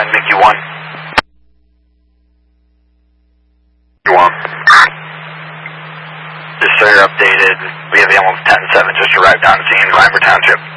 Mickey 1. You want? Just so you're updated, we have ambulance 10-7 just arrived on scene, Climber Township.